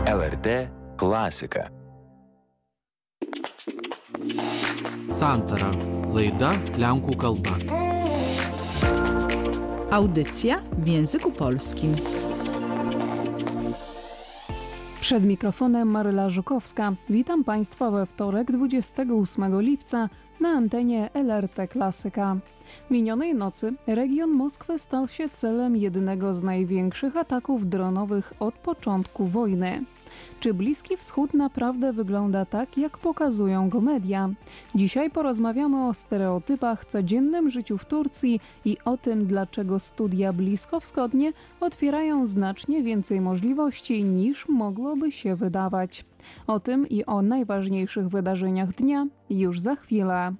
LRT klasika. Santara. Laida Lenkų kalba. Audycja w języku polskim. Przed mikrofonem Maryla Żukowska. Witam Państwa we wtorek 28 lipca na antenie LRT Klasyka. Minionej nocy region Moskwy stał się celem jednego z największych ataków dronowych od początku wojny. Czy Bliski Wschód naprawdę wygląda tak, jak pokazują go media? Dzisiaj porozmawiamy o stereotypach, codziennym życiu w Turcji i o tym, dlaczego studia bliskowschodnie otwierają znacznie więcej możliwości niż mogłoby się wydawać. O tym i o najważniejszych wydarzeniach dnia już za chwilę.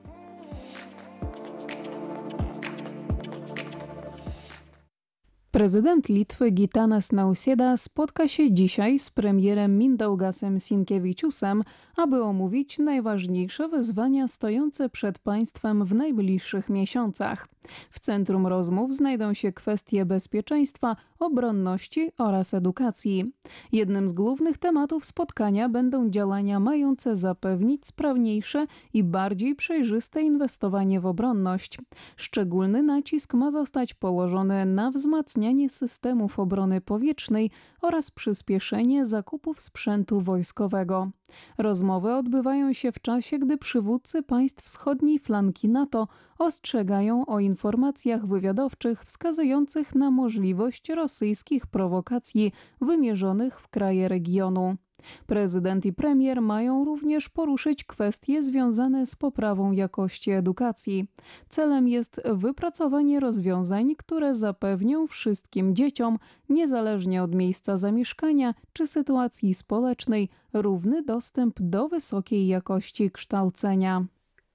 Prezydent Litwy Gitanas Nausėda spotka się dzisiaj z premierem Mindaugasem Sinkevičiusem, aby omówić najważniejsze wyzwania stojące przed państwem w najbliższych miesiącach. W centrum rozmów znajdą się kwestie bezpieczeństwa, obronności oraz edukacji. Jednym z głównych tematów spotkania będą działania mające zapewnić sprawniejsze i bardziej przejrzyste inwestowanie w obronność. Szczególny nacisk ma zostać położony na wzmacnianie systemów obrony powietrznej oraz przyspieszenie zakupów sprzętu wojskowego. Rozmowy odbywają się w czasie, gdy przywódcy państw wschodniej flanki NATO ostrzegają o informacjach wywiadowczych wskazujących na możliwość rosyjskich prowokacji wymierzonych w kraje regionu. Prezydent i premier mają również poruszyć kwestie związane z poprawą jakości edukacji. Celem jest wypracowanie rozwiązań, które zapewnią wszystkim dzieciom, niezależnie od miejsca zamieszkania czy sytuacji społecznej, równy dostęp do wysokiej jakości kształcenia.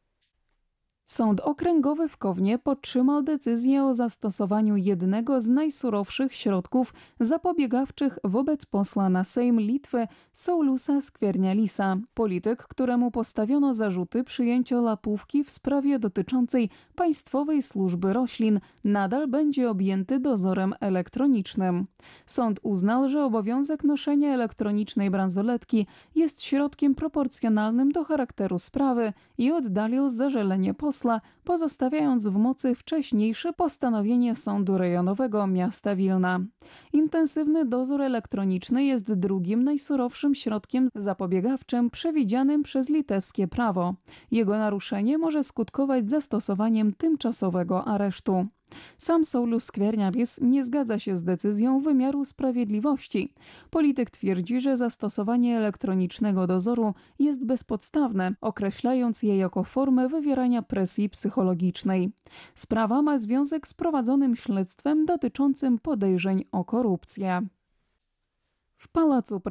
Sąd okręgowy w Kownie podtrzymał decyzję o zastosowaniu jednego z najsurowszych środków zapobiegawczych wobec posła na Sejm Litwy Sauliusa Skvernelisa. Polityk, któremu postawiono zarzuty przyjęcia łapówki w sprawie dotyczącej Państwowej Służby Roślin, nadal będzie objęty dozorem elektronicznym. Sąd uznał, że obowiązek noszenia elektronicznej bransoletki jest środkiem proporcjonalnym do charakteru sprawy i oddalił zażalenie posła, pozostawiając w mocy wcześniejsze postanowienie Sądu Rejonowego Miasta Wilna. Intensywny dozór elektroniczny jest drugim najsurowszym środkiem zapobiegawczym przewidzianym przez litewskie prawo. Jego naruszenie może skutkować zastosowaniem tymczasowego aresztu. Sam Saulius Skvernelis nie zgadza się z decyzją wymiaru sprawiedliwości. Polityk twierdzi, że zastosowanie elektronicznego dozoru jest bezpodstawne, określając je jako formę wywierania presji psychologicznej. Sprawa ma związek z prowadzonym śledztwem dotyczącym podejrzeń o korupcję. W Pałacu